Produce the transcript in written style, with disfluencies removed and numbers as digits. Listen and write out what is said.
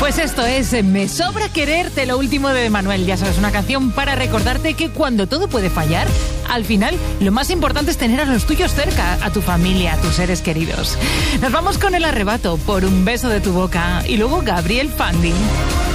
Pues esto es Me sobra quererte, lo último de Manuel. Ya sabes, una canción para recordarte que cuando todo puede fallar, al final lo más importante es tener a los tuyos cerca, a tu familia, a tus seres queridos. Nos vamos con El Arrebato, Por un beso de tu boca, y luego Gabriel Fandi.